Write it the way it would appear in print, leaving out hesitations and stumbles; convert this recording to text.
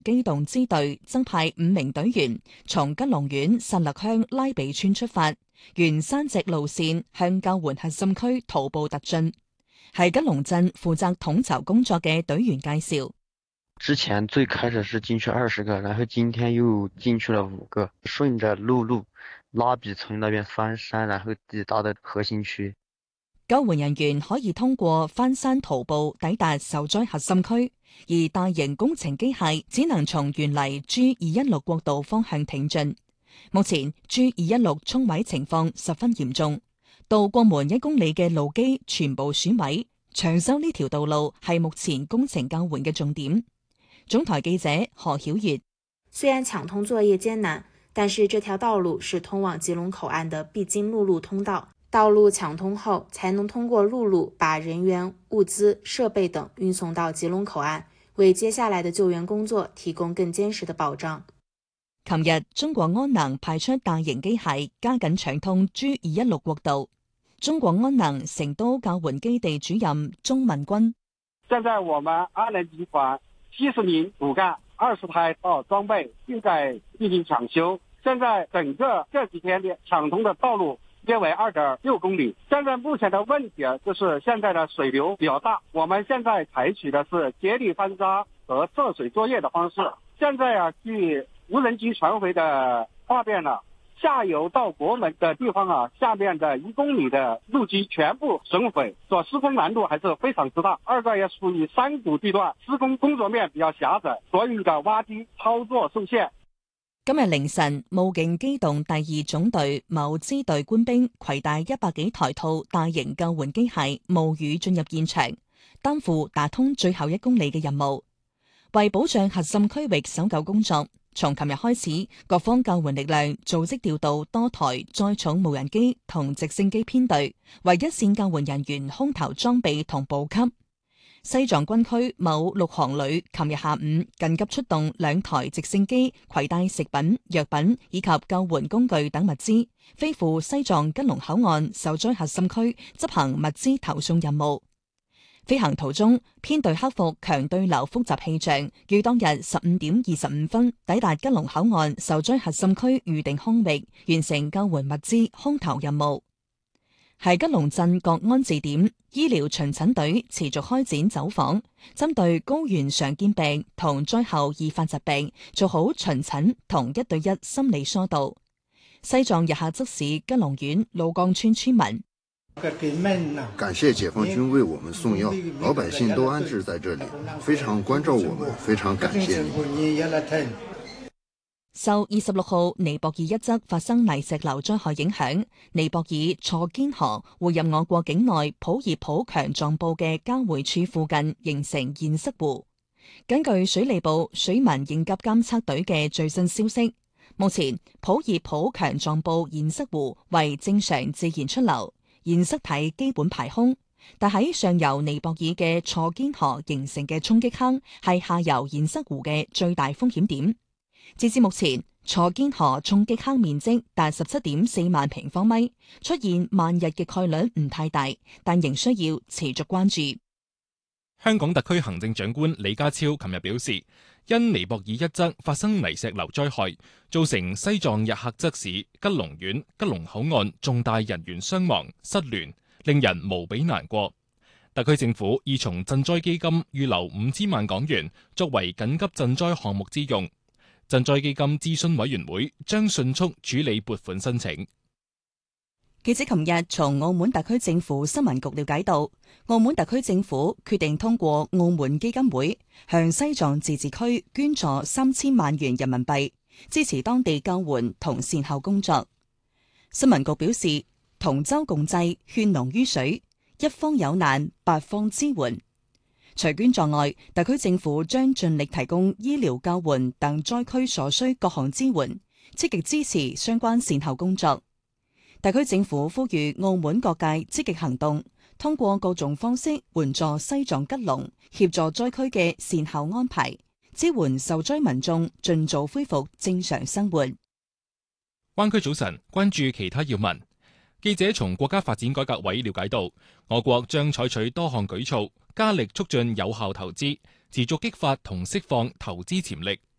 機動支隊增派5名隊員，從吉隆縣薩勒鄉拉比村出發，沿山脊路線向救援核心區徒步突進。係吉隆鎮負責統籌工作嘅隊員介紹。 之前最開始是進去20個，然後今天又進去了5個，順着路拉比村那邊翻山，然後抵達的核心區。 救援人員可以通過翻山徒步抵達受災核心區，而大型工程機械只能從原嚟 G216 國道方向挺進。目前 G216 沖毀情況十分嚴重，到過門1公里嘅路基全部損毀，長修呢條道路係目前工程救援嘅重點。總台記者何曉月： 雖然搶通作業艱難，但是這條道路是通往吉隆口岸的必經陸路通道。道路搶通後，才能通過陸路把人員、物資、設備等運送到吉隆口岸，為接下來的救援工作提供更堅實的保障。 琴日，中國安能派出大型機械加緊搶通 G216 國道。中國安能成都救援基地主任鍾文軍： 現在我們安能集團70名骨幹、20台裝備正在進行搶修。現在整個這幾天的搶通的道路約為2.6公里。現在目前的問題就是現在的水流比較大，我們現在採取的是接力翻沙和涉水作業的方式。現在據無人機傳回的畫面下游到國門的地方下面的1公里的路基全部損毀，所施工難度還是非常之大。2個也屬於山谷地段，施工工作面比較狹窄，所以的挖機操作受限。 今日凌晨，武警機動第2總隊某支隊官兵攜帶100幾台套大型救援機械冒雨進入現場，擔負打通最後1公里嘅任務。為保障核心區域搜救工作，從琴日開始，各方救援力量組織調度多台載重無人機同直升機編隊，為一線救援人員空投裝備同補給。西藏軍區某陸航旅琴日下午緊急出動2台直升機，攜帶食品、藥品以及救援工具等物資，飛赴西藏吉隆口岸受災核心區執行物資投送任務。飛行途中，編隊克服強對流複雜氣象，於當日15點25分抵達吉隆口岸受災核心區預定空域，完成救援物資空投任務。喺吉隆鎮各安置點，醫療巡診隊持續開展走訪，針對高原常見病同災後易發疾病做好巡診同1對1心理疏導。西藏日喀則市吉隆縣老江村村民： 感謝解放軍為我們送藥，老百姓都安置在這裡，非常關照我們，非常感謝你。 受26號尼泊爾一側發生泥石流災害影響，尼泊爾錯肩河匯入我國境內普熱普強狀部嘅交匯處附近形成堰塞湖。根據水利部水文應急監測隊嘅最新消息，目前普熱普強狀部堰塞湖為正常自然出流，堰塞體基本排空，但喺上游尼泊爾嘅錯肩河形成嘅衝擊坑係下游堰塞湖嘅最大風險點。截至目前，錯肩河衝擊坑面積達17.4萬平方米，出現萬日嘅概率唔太大，但仍需要持續關注。 香港特區行政長官李家超琴日表示，因尼泊爾一側發生泥石流災害，造成西藏日喀則市吉隆縣吉隆口岸重大人員傷亡失聯，令人無比難過。特區政府已從賑災基金預留5000萬港元作為緊急賑災項目之用。賑災基金諮詢委員會將迅速處理撥款申請。 記者琴日從澳門特區政府新聞局了解到，澳門特區政府決定通過澳門基金會向西藏自治區捐助3000萬元人民幣，支持當地救援同善後工作。新聞局表示，同舟共濟，勸農於水，一方有難，八方支援。除捐助外，特區政府將盡力提供醫療救援等災區所需各項支援，積極支持相關善後工作。特區政府呼籲澳門各界積極行動，通過各種方式援助西藏吉隆，協助災區嘅善後安排，支援受災民眾盡早恢復正常生活。 灣區早晨，關注其他要聞。記者從國家發展改革委了解到，我國將採取多項舉措，加力促進有效投資， 持續激發同釋放投資潛力。